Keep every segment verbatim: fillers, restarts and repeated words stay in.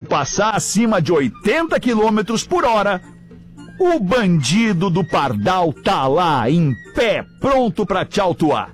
passar acima de oitenta quilômetros por hora, o bandido do Pardal tá lá, em pé, pronto pra te autuar.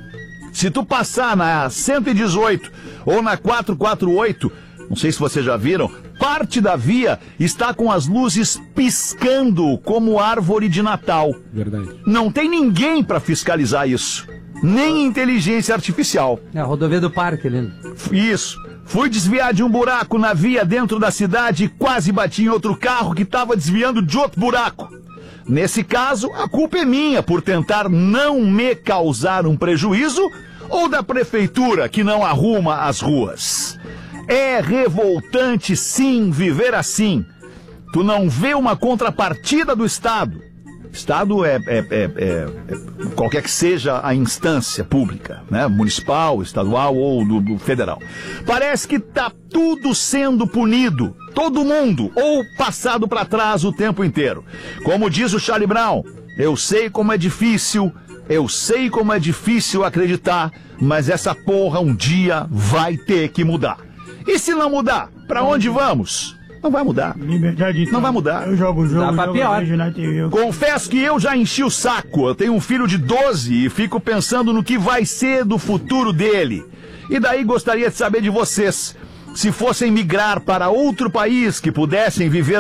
Se tu passar na cento e dezoito ou na quatrocentos e quarenta e oito, não sei se vocês já viram, parte da via está com as luzes piscando como árvore de Natal. Verdade. Não tem ninguém pra fiscalizar isso. Nem inteligência artificial. É a rodovia do parque ali. Isso. Fui desviar de um buraco na via dentro da cidade e quase bati em outro carro que estava desviando de outro buraco. Nesse caso, a culpa é minha por tentar não me causar um prejuízo ou da prefeitura que não arruma as ruas. É revoltante, sim, viver assim. Tu não vê uma contrapartida do Estado. Estado é, é, é, é, é qualquer que seja a instância pública, né? Municipal, estadual ou do, do federal. Parece que tá tudo sendo punido, todo mundo, ou passado para trás o tempo inteiro. Como diz o Charlie Brown, eu sei como é difícil, eu sei como é difícil acreditar, mas essa porra um dia vai ter que mudar. E se não mudar, para onde vamos? Não vai mudar. Liberdade, então. Não vai mudar. Eu jogo o jogo, Dá pra jogo pior. na T V. Confesso que eu já enchi o saco. Eu tenho um filho de doze e fico pensando no que vai ser do futuro dele. E daí gostaria de saber de vocês. Se fossem migrar para outro país que pudessem viver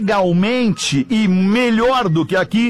legalmente e melhor do que aqui,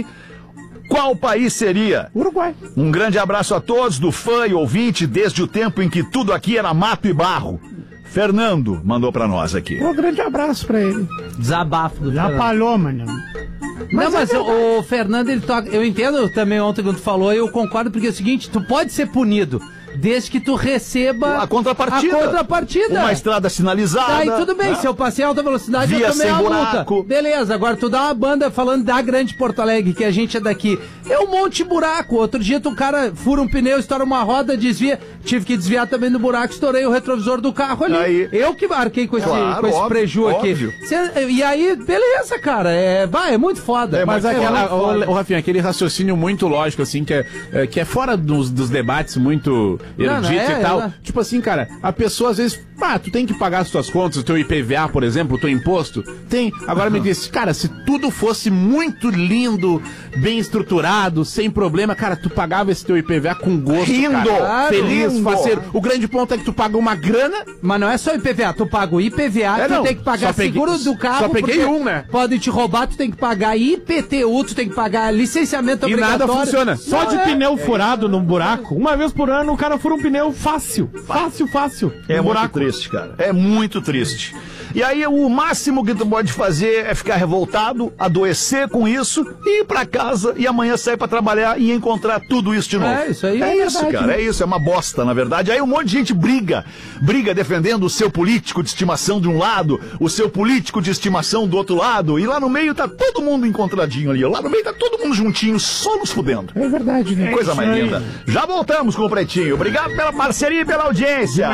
qual país seria? Uruguai. Um grande abraço a todos, do fã e ouvinte, desde o tempo em que tudo aqui era mato e barro. Fernando mandou pra nós aqui. Um grande abraço pra ele. Desabafo do Já Fernando. falou, mano. Não, mas é o, o Fernando, ele toca. Eu entendo também ontem quando tu falou, eu concordo, porque é o seguinte, tu pode ser punido desde que tu receba A contrapartida. A contrapartida. Uma estrada sinalizada. Daí tudo bem, né? se eu passei alta velocidade, Via eu tomei sem a buraco. multa. Beleza, agora tu dá uma banda falando da grande Porto Alegre, que a gente é daqui. É um monte de buraco. Outro dia tu, um cara fura um pneu, estoura uma roda, desvia. Tive que desviar também do buraco, estourei o retrovisor do carro ali. Aí. Eu que marquei com esse, Claro, com esse óbvio, preju óbvio. aqui. Cê- e aí, beleza, cara. É, vai, é muito foda. É, Mas muito aquela, foda. o, o Rafinha, aquele raciocínio muito lógico, assim, que é, é, que é fora dos, dos debates muito eruditos Não, não, é, e tal. é. Tipo assim, cara, a pessoa às vezes, ah, tu tem que pagar as tuas contas, o teu I P V A, por exemplo, o teu imposto. Tem. Agora me diz, cara, se tudo fosse muito lindo, bem estruturado, sem problema, cara, tu pagava esse teu I P V A com gosto, Rindo, cara. claro, Feliz, rindo. faceiro. O grande ponto é que tu paga uma grana. Mas não é só I P V A, tu paga o I P V A, É, tu não, tem que pagar só peguei- seguro do carro. só peguei porque um, né? Pode te roubar, tu tem que pagar I P T U, tu tem que pagar licenciamento E obrigatório. nada funciona. Só Não, de é- pneu furado num buraco, uma vez por ano o cara fura um pneu fácil. Fácil, fácil. É Um muito buraco. triste, cara. É muito triste. E aí o máximo que tu pode fazer é ficar revoltado, adoecer com isso, e ir pra casa e amanhã sair pra trabalhar e encontrar tudo isso de novo. É, isso aí É é isso, verdade. cara. É isso, é uma bosta, na verdade. Aí um monte de gente briga. Briga defendendo o seu político de estimação de um lado, o seu político de estimação do outro lado, e lá no meio tá todo mundo encontradinho ali. Lá no meio tá todo mundo juntinho, só nos fudendo. É verdade, né? Coisa mais isso aí. linda. Já voltamos com o Pretinho. Obrigado pela parceria e pela audiência.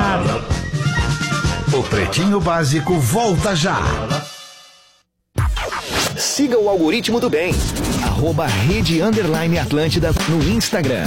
O Pretinho Básico volta já. Siga o Algoritmo do Bem. Arroba Rede Underline Atlântida no Instagram.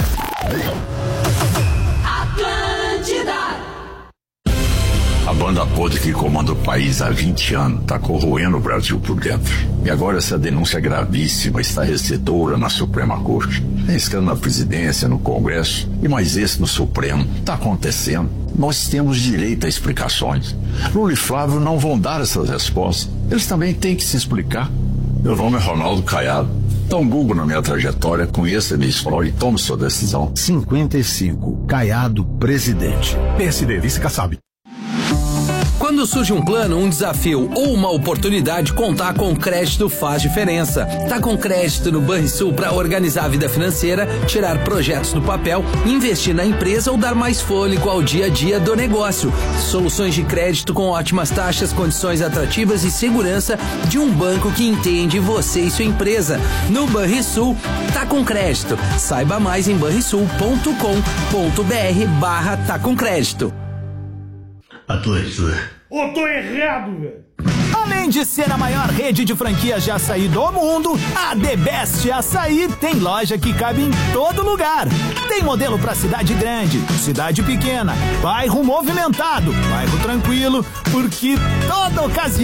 A banda podre que comanda o país há vinte anos está corroendo o Brasil por dentro. E agora essa denúncia gravíssima está recebedora na Suprema Corte. Tem escândalo na presidência, no Congresso e mais esse no Supremo. Está acontecendo. Nós temos direito a explicações. Lula e Flávio não vão dar essas respostas. Eles também têm que se explicar. Meu nome é Ronaldo Caiado. Dá um Google na minha trajetória, conheça a minha história e tome sua decisão. cinquenta e cinco, Caiado, presidente. P S D, vice Kassab. Quando surge um plano, um desafio ou uma oportunidade, contar com crédito faz diferença. Tá com crédito no Banrisul para organizar a vida financeira, tirar projetos do papel, investir na empresa ou dar mais fôlego ao dia a dia do negócio. Soluções de crédito com ótimas taxas, condições atrativas e segurança de um banco que entende você e sua empresa. No Banrisul, tá com crédito. Saiba mais em banrisul ponto com ponto br barra tá com crédito. Atlântida. Ô, tô errado, velho. Além de ser a maior rede de franquias de açaí do mundo, a The Best Açaí tem loja que cabe em todo lugar. Tem modelo para cidade grande, cidade pequena, bairro movimentado, bairro tranquilo, porque toda ocasião